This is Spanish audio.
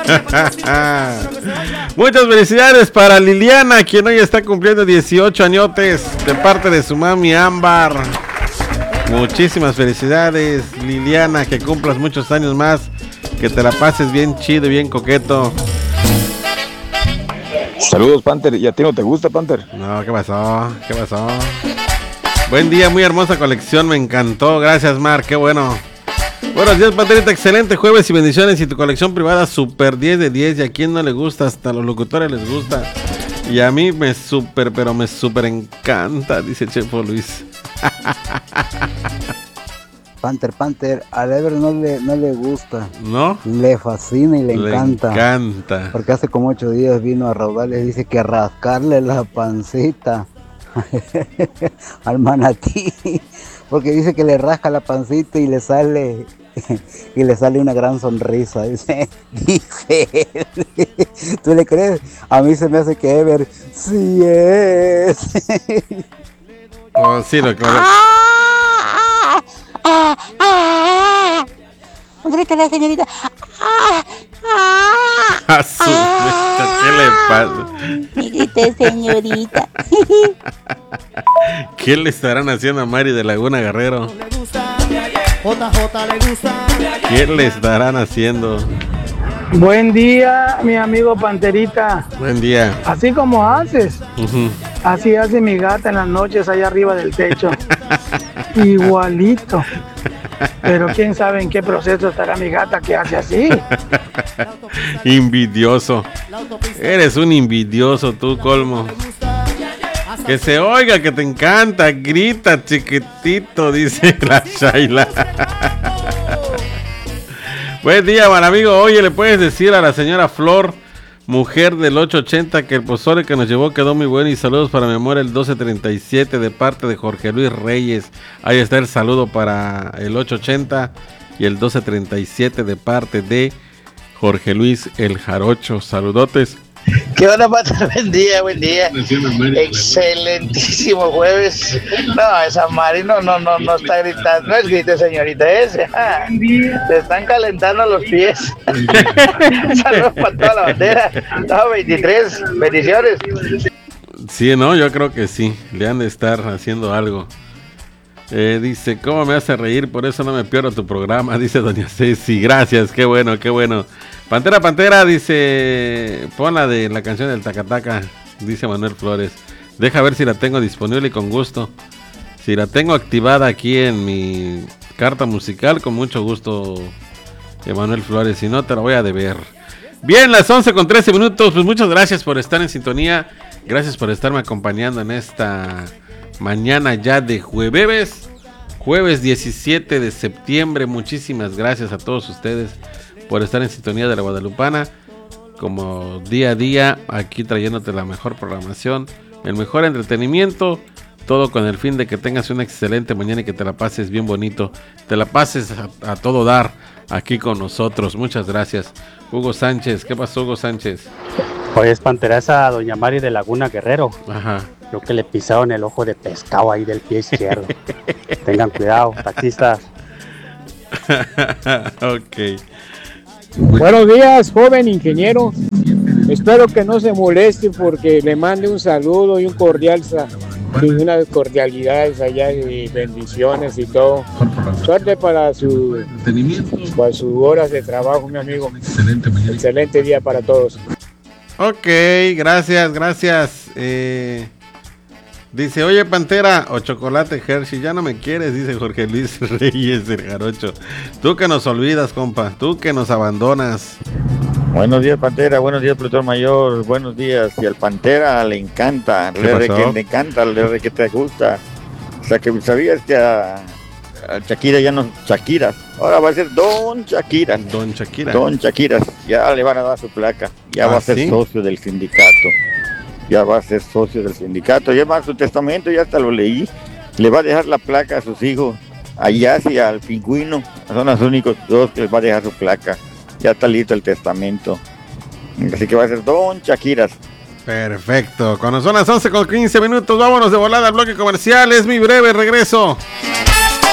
Muchas felicidades para Liliana, quien hoy está cumpliendo 18 añotes, de parte de su mami Ámbar. Muchísimas felicidades, Liliana, que cumplas muchos años más, que te la pases bien chido y bien coqueto. Saludos, Panther. ¿Y a ti no te gusta, Panther? No, ¿qué pasó? ¿Qué pasó? Buen día, muy hermosa colección, me encantó. Gracias, Mar, qué bueno. Buenos días, Panterita, excelente jueves y bendiciones. Y tu colección privada, super 10 de 10. Y a quien no le gusta, hasta a los locutores les gusta. Y a mí me super encanta, dice Chepo Luis. Panther, a Ever no le gusta. ¿No? Le fascina y le encanta. Le encanta. Porque hace como 8 días vino a Raudales, dice que rascarle la pancita al manatí. Porque dice que le rasca la pancita y le sale una gran sonrisa. Dice. ¿Tú le crees? A mí se me hace que Ever sí es. Oh, sí, lo claro. Grita la señorita. ¿Qué le pasa? Me grité, señorita. ¿Qué le estarán haciendo a Mari de Laguna Guerrero? ¿Qué le estarán haciendo? Buen día, mi amigo Panterita. Buen día. Así como haces, así hace mi gata en las noches allá arriba del techo. Igualito. Pero quién sabe en qué proceso estará mi gata que hace así. Envidioso. Eres un envidioso tú, Colmo. Que se oiga que te encanta, grita chiquitito, dice la Shaila. Buen día, buen amigo. Oye, ¿le puedes decir a la señora Flor, mujer del 880, que el pozole que nos llevó quedó muy bueno? Y saludos para mi amor, el 1237, de parte de Jorge Luis Reyes. Ahí está el saludo para el 880 y el 1237 de parte de Jorge Luis el Jarocho. Saludotes. ¿Qué onda, Pata? Buen día. Excelentísimo jueves. No, esa Mari no está gritando. No es grite, señorita, ese. Se están calentando los pies. Saludos para toda la bandera. No, 23. Bendiciones. Sí, no, yo creo que sí. Le han de estar haciendo algo. Dice, ¿cómo me hace reír? Por eso no me pierdo tu programa, dice doña Ceci. Gracias, qué bueno, qué bueno. Pantera, dice, pon la de la canción del Tacataca, dice Manuel Flores. Deja ver si la tengo disponible y con gusto. Si la tengo activada aquí en mi carta musical, con mucho gusto, Manuel Flores. Si no, te la voy a deber. Bien, las 11:13 minutos. Pues muchas gracias por estar en sintonía. Gracias por estarme acompañando en esta mañana ya de jueves 17 de septiembre. Muchísimas gracias a todos ustedes por estar en sintonía de la Guadalupana, como día a día, aquí trayéndote la mejor programación, el mejor entretenimiento, todo con el fin de que tengas una excelente mañana y que te la pases bien bonito, te la pases a todo dar aquí con nosotros. Muchas gracias. Hugo Sánchez, ¿qué pasó, Hugo Sánchez? Oye, es Panteraza a doña Mari de Laguna Guerrero. Ajá. Creo que le pisaron el ojo de pescado ahí del pie izquierdo. Tengan cuidado, taxistas. Ok. Buenos días, joven ingeniero. Espero que no se moleste porque le mande un saludo y unas cordialidades allá y bendiciones y todo. Suerte para sus horas de trabajo, mi amigo. Excelente día para todos. Ok, gracias. Dice, oye, Pantera, o chocolate Hershey, ya no me quieres, dice Jorge Luis Reyes del Jarocho. Tú que nos olvidas, compa, tú que nos abandonas. Buenos días, Pantera, buenos días, productor mayor, buenos días. Y al Pantera le encanta, le encanta, le que te gusta. O sea, que sabías que a Shakira ya no Shakira, ahora va a ser Don Shakira. Don Shakira. Don Shakira, ya le van a dar su placa, ya va a ser socio del sindicato. Ya va a ser socio del sindicato, lleva su testamento, ya hasta lo leí. Le va a dejar la placa a sus hijos, a Yassi y al Pingüino. Son los únicos dos que les va a dejar su placa. Ya está listo el testamento. Así que va a ser Don Shakiras. Perfecto. Cuando son las 11:15 minutos, vámonos de volada al bloque comercial. Es mi breve regreso.